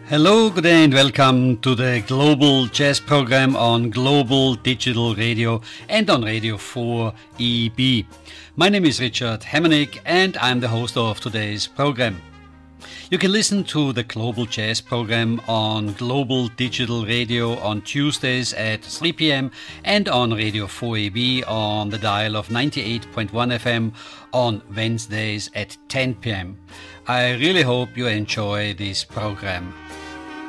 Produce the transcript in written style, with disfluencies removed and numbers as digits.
Hello, good day and welcome to the Global Jazz Program on Global Digital Radio and on Radio 4EB. My name is Richard Hemmernick and I'm the host of today's program. You can listen to the Global Jazz Program on Global Digital Radio on Tuesdays at 3 p.m. and on Radio 4EB on the dial of 98.1 FM on Wednesdays at 10 p.m. I really hope you enjoy this program.